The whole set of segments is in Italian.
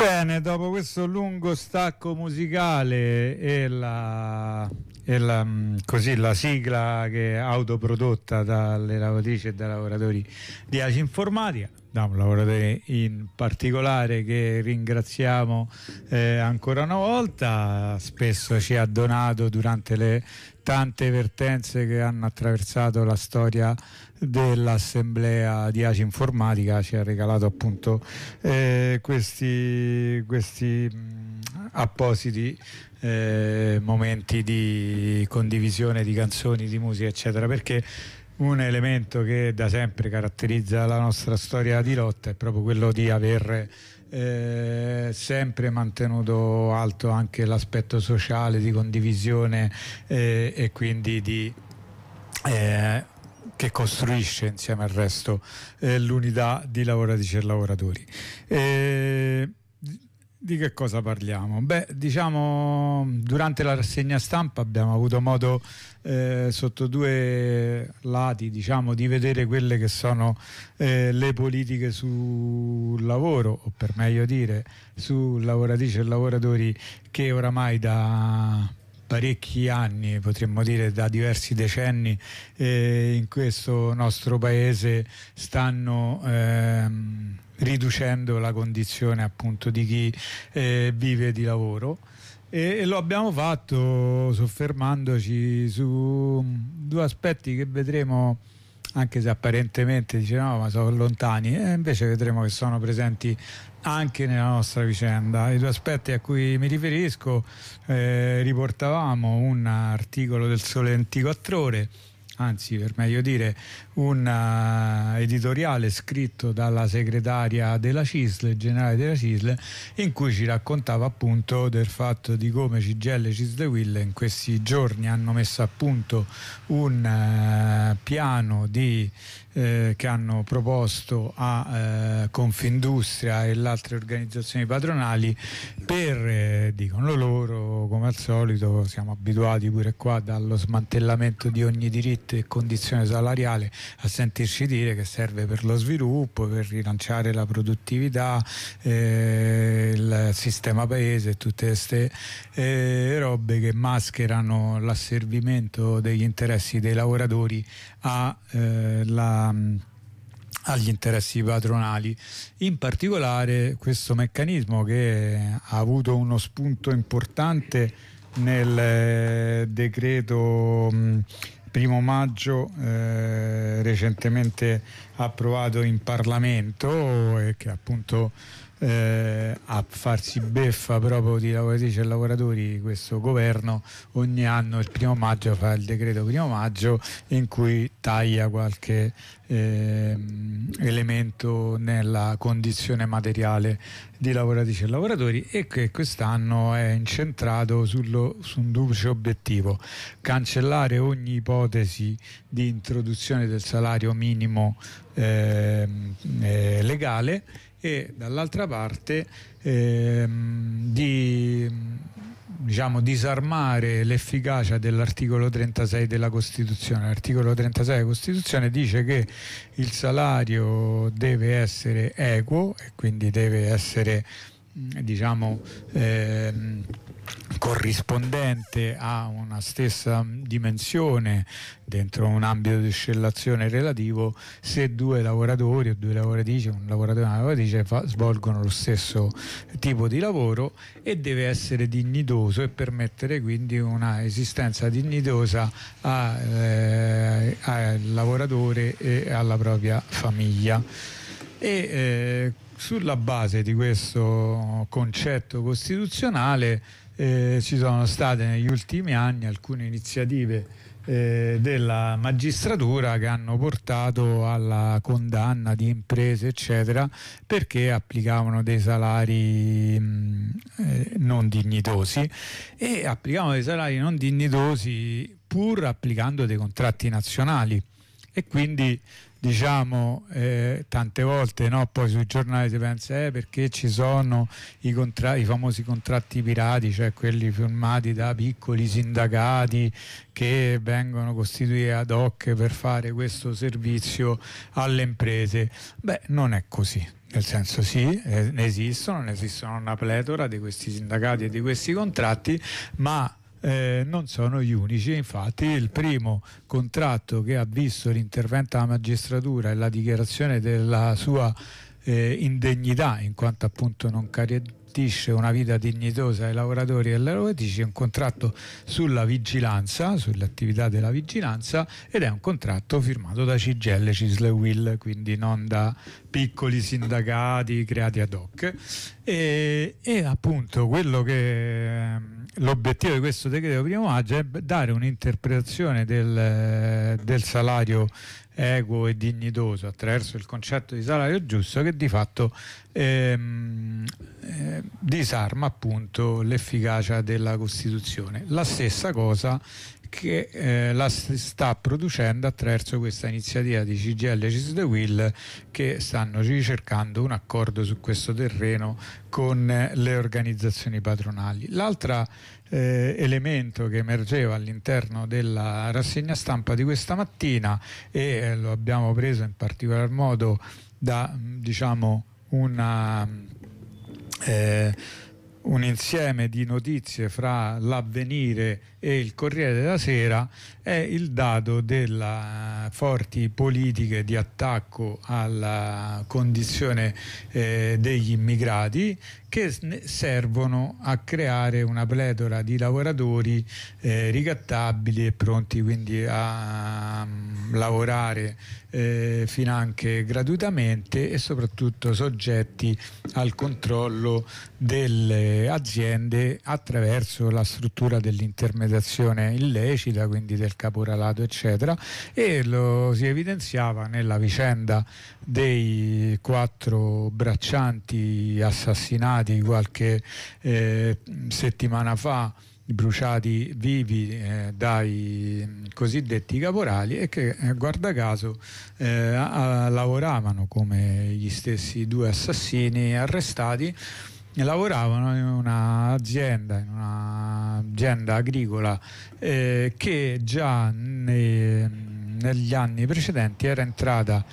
Bene, dopo questo lungo stacco musicale e così la sigla che è autoprodotta dalle lavoratrici e dai lavoratori di ACI Informatica, da un lavoratore in particolare che ringraziamo ancora una volta, spesso ci ha donato durante le tante vertenze che hanno attraversato la storia dell'assemblea di ACI Informatica, ci ha regalato appunto questi appositi momenti di condivisione di canzoni, di musica eccetera, perché un elemento che da sempre caratterizza la nostra storia di lotta è proprio quello di aver sempre mantenuto alto anche l'aspetto sociale, di condivisione e quindi che costruisce insieme al resto l'unità di lavoratrici e lavoratori. Di che cosa parliamo? Beh, diciamo, durante la rassegna stampa abbiamo avuto modo sotto due lati, diciamo, di vedere quelle che sono le politiche sul lavoro, o per meglio dire su lavoratrici e lavoratori, che oramai da parecchi anni, potremmo dire da diversi decenni, in questo nostro paese stanno riducendo la condizione appunto di chi vive di lavoro, e lo abbiamo fatto soffermandoci su due aspetti che vedremo, anche se apparentemente diciamo ma sono lontani, invece vedremo che sono presenti anche nella nostra vicenda. I due aspetti a cui mi riferisco, riportavamo un articolo del Sole 24 Ore, anzi per meglio dire un editoriale scritto dalla segretaria della CISL, generale della CISL, in cui ci raccontava appunto del fatto di come CGIL e CISL UIL in questi giorni hanno messo a punto un piano che hanno proposto a Confindustria e le altre organizzazioni patronali per, dicono loro, come al solito siamo abituati pure qua dallo smantellamento di ogni diritto e condizione salariale, a sentirci dire che serve per lo sviluppo, per rilanciare la produttività, il sistema paese e tutte queste robe che mascherano l'asservimento degli interessi dei lavoratori agli interessi patronali. In particolare questo meccanismo, che ha avuto uno spunto importante nel decreto 1° maggio recentemente approvato in Parlamento, e che appunto a farsi beffa proprio di lavoratrici e lavoratori, questo governo ogni anno il 1° maggio fa il decreto 1° maggio in cui taglia qualche elemento nella condizione materiale di lavoratrici e lavoratori, e che quest'anno è incentrato su un duplice obiettivo: cancellare ogni ipotesi di introduzione del salario minimo legale, e dall'altra parte disarmare l'efficacia dell'articolo 36 della Costituzione. L'articolo 36 della Costituzione dice che il salario deve essere equo e quindi deve essere corrispondente a una stessa dimensione dentro un ambito di oscillazione relativo, se due lavoratori o due lavoratrici, un lavoratore e una lavoratrice, svolgono lo stesso tipo di lavoro, e deve essere dignitoso e permettere quindi una esistenza dignitosa al lavoratore e alla propria famiglia. Sulla base di questo concetto costituzionale ci sono state negli ultimi anni alcune iniziative della magistratura che hanno portato alla condanna di imprese eccetera, perché applicavano dei salari non dignitosi, e applicavano dei salari non dignitosi pur applicando dei contratti nazionali. E quindi tante volte poi sui giornali si pensa perché ci sono i famosi contratti pirati, cioè quelli firmati da piccoli sindacati che vengono costituiti ad hoc per fare questo servizio alle imprese. Beh, non è così. nel senso sì, ne esistono una pletora di questi sindacati e di questi contratti, ma non sono gli unici. Infatti il primo contratto che ha visto l'intervento della magistratura e la dichiarazione della sua indegnità, in quanto appunto non garantisce una vita dignitosa ai lavoratori e alle lavoratrici, è un contratto sulla vigilanza, sulle attività della vigilanza, ed è un contratto firmato da CGIL, CISL e UIL, quindi non da piccoli sindacati creati ad hoc. E appunto quello che l'obiettivo di questo decreto primo maggio è dare un'interpretazione del salario equo e dignitoso attraverso il concetto di salario giusto, che di fatto disarma appunto l'efficacia della Costituzione. La stessa cosa che la sta producendo attraverso questa iniziativa di CGIL, CISL e UIL, che stanno ricercando un accordo su questo terreno con le organizzazioni patronali. L'altro elemento che emergeva all'interno della rassegna stampa di questa mattina, e lo abbiamo preso in particolar modo da un insieme di notizie fra l'Avvenire e il Corriere della Sera, è il dato delle forti politiche di attacco alla condizione degli immigrati, che servono a creare una pletora di lavoratori ricattabili e pronti quindi a lavorare finanche gratuitamente, e soprattutto soggetti al controllo delle aziende attraverso la struttura dell'intermediazione illecita, quindi del caporalato eccetera. E lo si evidenziava nella vicenda dei 4 braccianti assassinati qualche settimana fa, bruciati vivi dai cosiddetti caporali, e che guarda caso lavoravano come gli stessi 2 assassini arrestati. Lavoravano in un'azienda agricola che già negli anni precedenti era entrata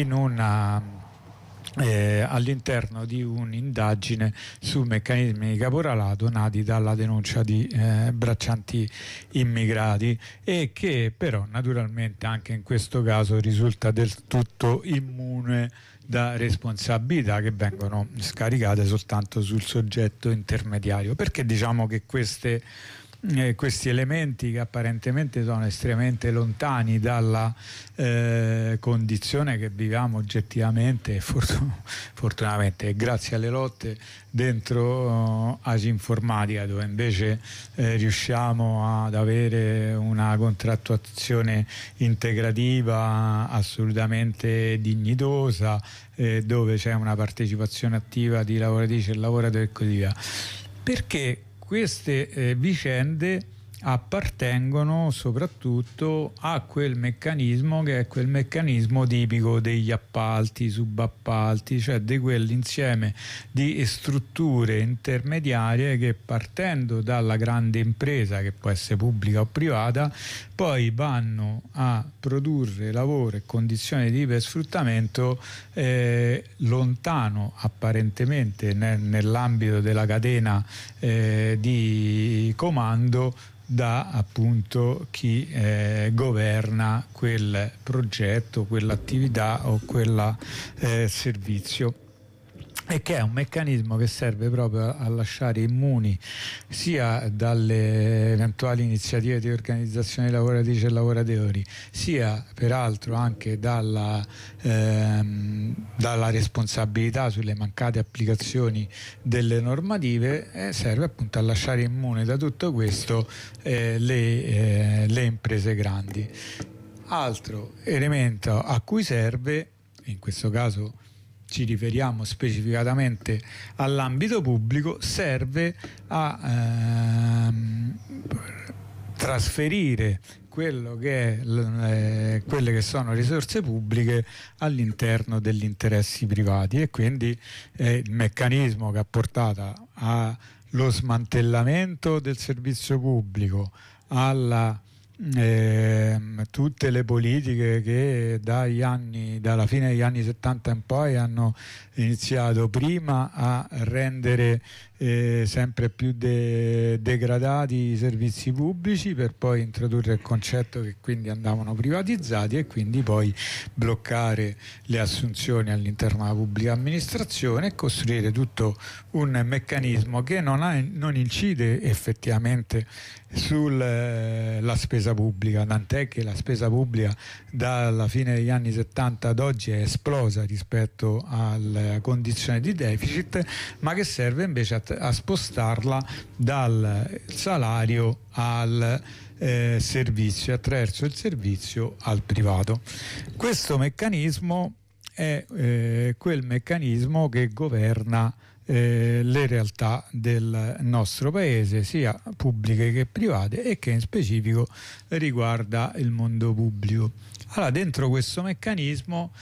all'interno di un'indagine su meccanismi di caporalato nati dalla denuncia di braccianti immigrati, e che però naturalmente anche in questo caso risulta del tutto immune da responsabilità che vengono scaricate soltanto sul soggetto intermediario. Perché diciamo che questi elementi, che apparentemente sono estremamente lontani dalla condizione che viviamo oggettivamente, fortunatamente grazie alle lotte dentro Asinformatica, dove invece riusciamo ad avere una contrattuazione integrativa assolutamente dignitosa, dove c'è una partecipazione attiva di lavoratrici e lavoratori e così via. Perché queste vicende appartengono soprattutto a quel meccanismo che è quel meccanismo tipico degli appalti, subappalti, cioè di quell'insieme di strutture intermediarie che, partendo dalla grande impresa, che può essere pubblica o privata, poi vanno a produrre lavoro e condizioni di ipersfruttamento lontano apparentemente nell'ambito della catena di comando da appunto chi governa quel progetto, quell'attività o quel servizio, e che è un meccanismo che serve proprio a lasciare immuni sia dalle eventuali iniziative di organizzazione di lavoratrici e lavoratori, sia peraltro anche dalla responsabilità sulle mancate applicazioni delle normative. Serve appunto a lasciare immuni da tutto questo le imprese grandi. Altro elemento a cui serve, in questo caso ci riferiamo specificatamente all'ambito pubblico, serve a trasferire quelle che sono risorse pubbliche all'interno degli interessi privati, e quindi il meccanismo che ha portato allo smantellamento del servizio pubblico, alla tutte le politiche che dalla fine degli anni 70 in poi hanno iniziato prima a rendere sempre più degradati i servizi pubblici, per poi introdurre il concetto che quindi andavano privatizzati e quindi poi bloccare le assunzioni all'interno della pubblica amministrazione e costruire tutto un meccanismo che non incide effettivamente sulla spesa pubblica, tant'è che la spesa pubblica dalla fine degli anni 70 ad oggi è esplosa rispetto alla condizione di deficit, ma che serve invece a spostarla dal salario al servizio, attraverso il servizio al privato. Questo meccanismo è quel meccanismo che governa le realtà del nostro paese, sia pubbliche che private, e che in specifico riguarda il mondo pubblico. Allora, dentro questo meccanismo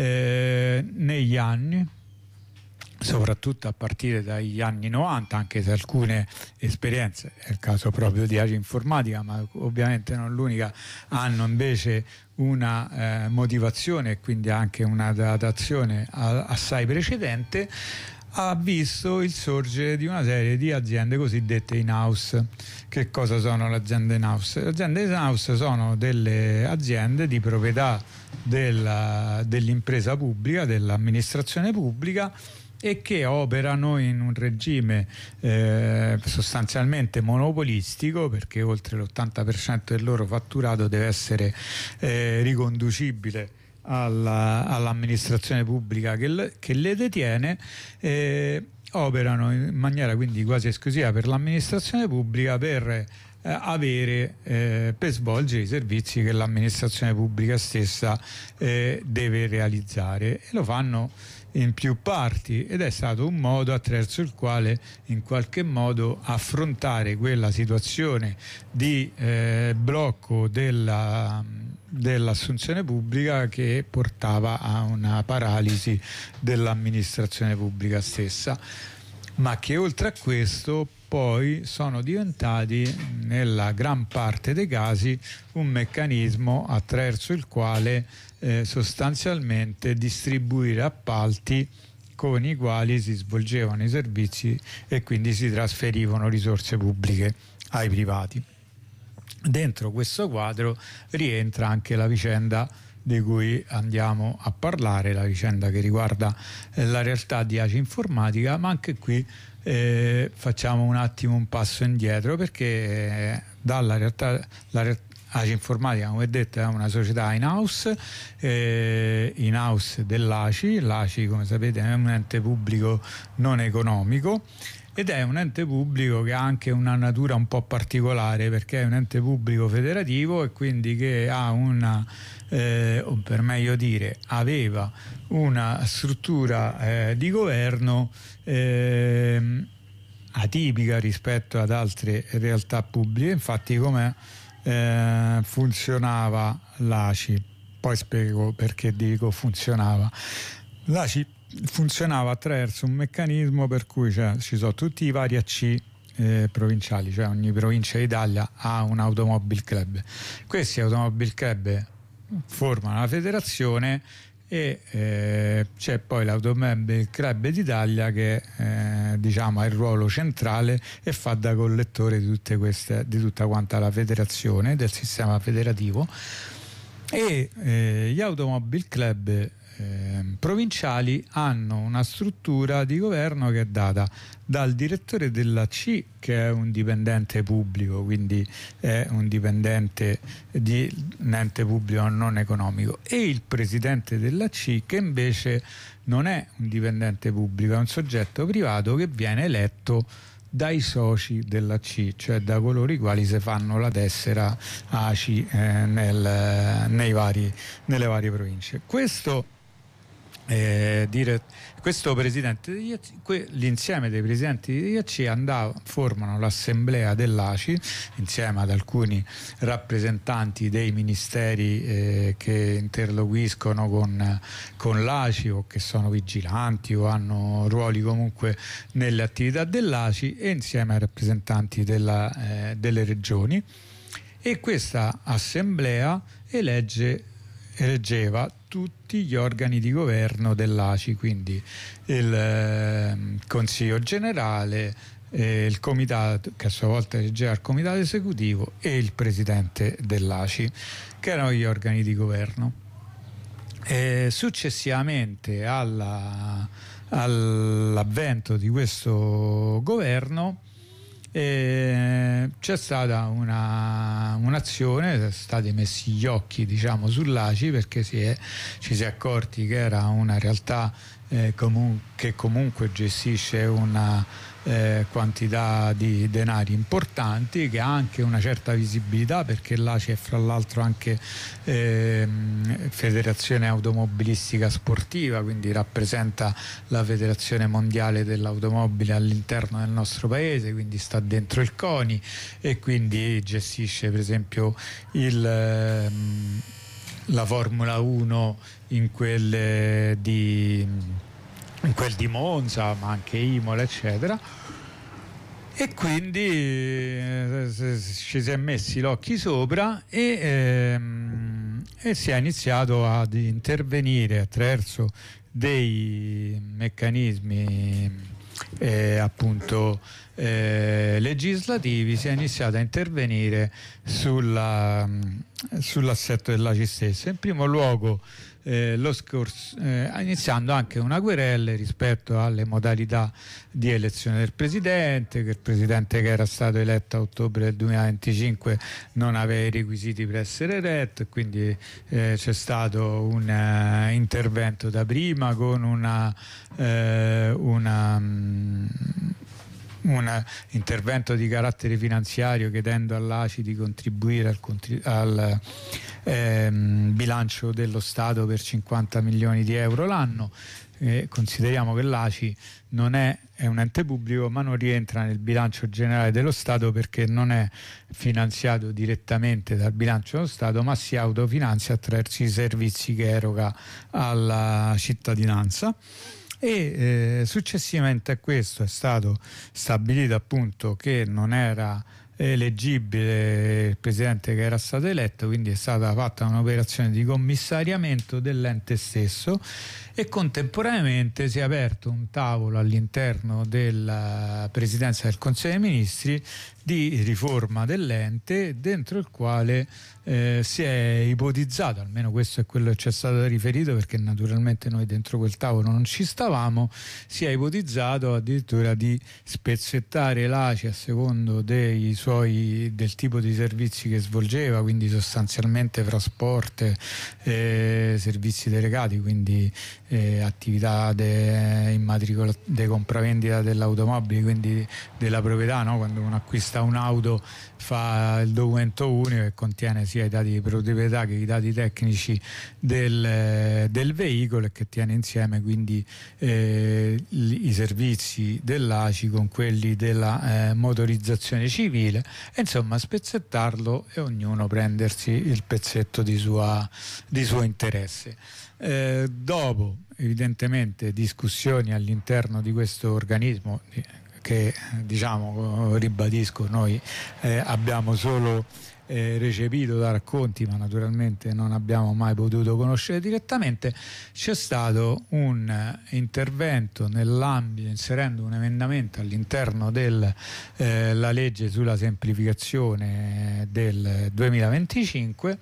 negli anni, soprattutto a partire dagli anni 90, anche se alcune esperienze, è il caso proprio di Agi Informatica, ma ovviamente non l'unica, hanno invece una motivazione e quindi anche una datazione assai precedente, ha visto il sorgere di una serie di aziende cosiddette in-house. Che cosa sono le aziende in-house? Le aziende in-house sono delle aziende di proprietà dell'impresa pubblica, dell'amministrazione pubblica, e che operano in un regime sostanzialmente monopolistico, perché oltre l'80% del loro fatturato deve essere riconducibile all'amministrazione pubblica che le detiene. Operano in maniera quindi quasi esclusiva per l'amministrazione pubblica per svolgere i servizi che l'amministrazione pubblica stessa deve realizzare, e lo fanno in più parti, ed è stato un modo attraverso il quale in qualche modo affrontare quella situazione di blocco dell'assunzione pubblica che portava a una paralisi dell'amministrazione pubblica stessa, ma che oltre a questo poi sono diventati nella gran parte dei casi un meccanismo attraverso il quale sostanzialmente distribuire appalti con i quali si svolgevano i servizi e quindi si trasferivano risorse pubbliche ai privati. Dentro questo quadro rientra anche la vicenda di cui andiamo a parlare, la vicenda che riguarda la realtà di Agi Informatica, ma anche qui facciamo un attimo un passo indietro, perché dalla realtà, Agi Informatica, come detto, è una società in-house dell'ACI. L'ACI, come sapete, è un ente pubblico non economico, ed è un ente pubblico che ha anche una natura un po' particolare, perché è un ente pubblico federativo e quindi che ha o per meglio dire aveva una struttura di governo atipica rispetto ad altre realtà pubbliche. Infatti, come funzionava l'ACI, poi spiego perché dico funzionava. L'ACI funzionava attraverso un meccanismo per cui ci sono tutti i vari AC provinciali, cioè ogni provincia d'Italia ha un automobile club. Questi automobile club formano la federazione e c'è poi l'Automobile Club d'Italia che diciamo ha il ruolo centrale e fa da collettore di tutta quanta la federazione, del sistema federativo, e gli Automobile Club provinciali hanno una struttura di governo che è data dal direttore della C, che è un dipendente pubblico, quindi è un dipendente di un ente pubblico non economico, e il presidente della C, che invece non è un dipendente pubblico, è un soggetto privato che viene eletto dai soci della C, cioè da coloro i quali si fanno la tessera ACI nelle varie province. Questo presidente degli AC, l'insieme dei presidenti degli AC formano l'assemblea dell'ACI insieme ad alcuni rappresentanti dei ministeri che interloquiscono con l'ACI o che sono vigilanti o hanno ruoli comunque nelle attività dell'ACI, e insieme ai rappresentanti delle regioni. e questa assemblea eleggeva tutti gli organi di governo dell'ACI, quindi il Consiglio Generale, il comitato, che a sua volta eleggeva il comitato esecutivo, e il presidente dell'ACI, che erano gli organi di governo. Successivamente all'avvento di questo governo c'è stata un'azione, sono stati messi gli occhi, diciamo, sull'ACI, perché ci si è accorti che era una realtà che comunque gestisce una quantità di denari importanti, che ha anche una certa visibilità, perché l'ACI è fra l'altro anche federazione automobilistica sportiva, quindi rappresenta la federazione mondiale dell'automobile all'interno del nostro paese, quindi sta dentro il CONI e quindi gestisce per esempio la Formula 1 in quel di Monza, ma anche Imola, eccetera. E quindi ci si è messi l'occhio sopra e si è iniziato ad intervenire attraverso dei meccanismi appunto legislativi. Si è iniziato a intervenire sull'assetto dell'ACI stesso. In primo luogo iniziando anche una querela rispetto alle modalità di elezione del presidente, che il presidente che era stato eletto a ottobre del 2025 non aveva i requisiti per essere eletto, quindi c'è stato un intervento da prima con un intervento di carattere finanziario, chiedendo all'ACI di contribuire al bilancio dello Stato per 50 milioni di euro l'anno. Consideriamo che l'ACI non è un ente pubblico, ma non rientra nel bilancio generale dello Stato, perché non è finanziato direttamente dal bilancio dello Stato, ma si autofinanzia attraverso i servizi che eroga alla cittadinanza. E successivamente a questo è stato stabilito appunto che non era eleggibile il presidente che era stato eletto, quindi è stata fatta un'operazione di commissariamento dell'ente stesso, e contemporaneamente si è aperto un tavolo all'interno della Presidenza del Consiglio dei Ministri di riforma dell'ente, dentro il quale si è ipotizzato, almeno questo è quello che ci è stato riferito, perché naturalmente noi dentro quel tavolo non ci stavamo, si è ipotizzato addirittura di spezzettare l'ACI a secondo del tipo di servizi che svolgeva, quindi sostanzialmente trasporto, servizi delegati, quindi attività di compravendita dell'automobile, quindi della proprietà, no? Quando uno acquista un'auto fa il documento unico che contiene sia i dati di proprietà che i dati tecnici del veicolo, e che tiene insieme quindi i servizi dell'ACI con quelli della motorizzazione civile, e insomma spezzettarlo e ognuno prendersi il pezzetto di suo interesse. Dopo evidentemente discussioni all'interno di questo organismo, che diciamo, ribadisco, noi abbiamo solo recepito da racconti, ma naturalmente non abbiamo mai potuto conoscere direttamente, c'è stato un intervento nell'ambito, inserendo un emendamento all'interno della legge sulla semplificazione del 2025,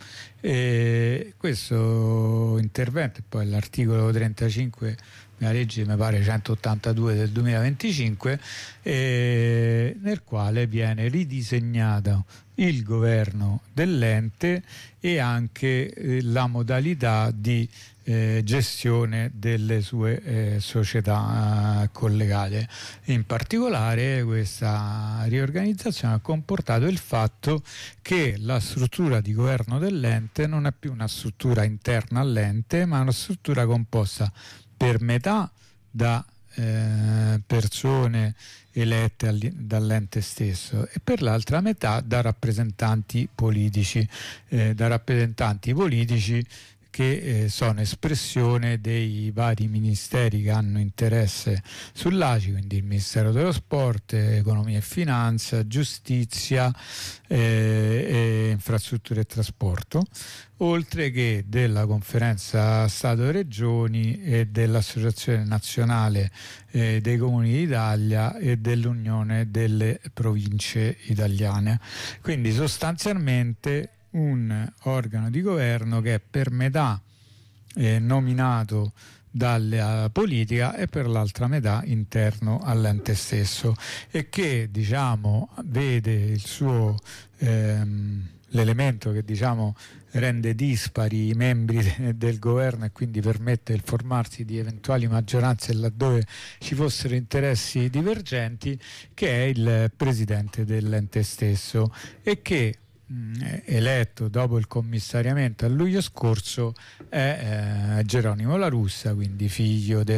e questo intervento, e poi l'articolo 35 la legge mi pare 182 del 2025, nel quale viene ridisegnato il governo dell'ente e anche la modalità di gestione delle sue società collegate. In particolare questa riorganizzazione ha comportato il fatto che la struttura di governo dell'ente non è più una struttura interna all'ente, ma una struttura composta per metà da persone elette dall'ente stesso e per l'altra metà da rappresentanti politici che sono espressione dei vari ministeri che hanno interesse sull'ACI, quindi il Ministero dello Sport, Economia e Finanza, Giustizia e Infrastrutture e Trasporto, oltre che della Conferenza Stato e Regioni e dell'Associazione Nazionale dei Comuni d'Italia e dell'Unione delle Province Italiane. Quindi sostanzialmente un organo di governo che è per metà nominato dalla politica e per l'altra metà interno all'ente stesso, e che vede il suo l'elemento che rende dispari i membri del governo e quindi permette il formarsi di eventuali maggioranze laddove ci fossero interessi divergenti, che è il presidente dell'ente stesso, e che eletto dopo il commissariamento a luglio scorso è Geronimo La Russa, quindi figlio del